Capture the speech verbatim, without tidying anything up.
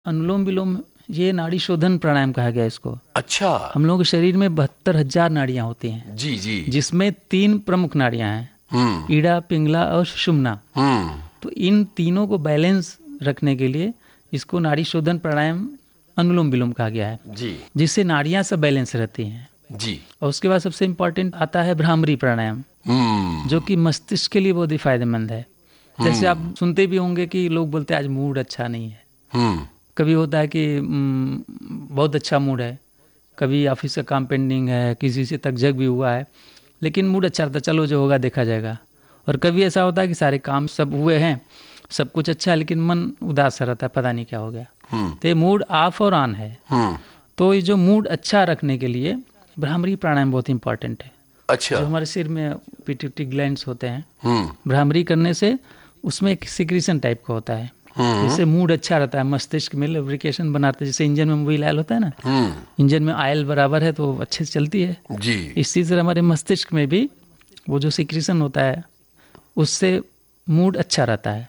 अनुलोम विलोम ये नाड़ी शोधन प्राणायाम कहा गया है इसको। अच्छा। हम लोगों के शरीर में बहत्तर हजार नाड़ियां होती हैं। जी जी। जिसमें तीन प्रमुख नाड़ियां हैं, हम्म ईड़ा, पिंगला और सुषुम्ना। हम्म तो इन तीनों को बैलेंस रखने के लिए इसको नाड़ी शोधन प्राणायाम अनुलोम विलोम कहा गया है, जी जिससे नाड़ियां सब बैलेंस रहती हैं। जी। और उसके बाद सबसे इम्पोर्टेंट आता है भ्रामरी प्राणायाम, हम्म जो कि मस्तिष्क के लिए बहुत ही फायदेमंद है। जैसे आप सुनते भी होंगे कि लोग बोलते हैं आज मूड अच्छा नहीं है। हम्म कभी होता है कि हम्म, बहुत अच्छा मूड है, कभी ऑफिस का काम पेंडिंग है, किसी से तकझक भी हुआ है, लेकिन मूड अच्छा रहता है, चलो जो होगा देखा जाएगा। और कभी ऐसा होता है कि सारे काम सब हुए हैं, सब कुछ अच्छा है, लेकिन मन उदास सा रहता है, पता नहीं क्या हो गया। हम्म तो ये मूड ऑफ और ऑन है। हम्म तो ये जो मूड अच्छा रखने के लिए भ्रामरी प्राणायाम बहुत इंपॉर्टेंट है। अच्छा। जो हमारे सिर में पिट्यूटरी ग्लैंड्स होते हैं, हम्म भ्रामरी करने से उसमें एक सिक्रीशन टाइप का होता है, हम्म जिससे मूड अच्छा रहता है, मस्तिष्क में लुब्रिकेशन बनाते हैं। जैसे इंजन में मोबिल ऑयल होता है ना, हम्म इंजन में ऑयल बराबर है तो अच्छे से चलती है। जी इसी तरह हमारे मस्तिष्क में भी वो जो सिक्रीशन होता है उससे मूड अच्छा रहता है।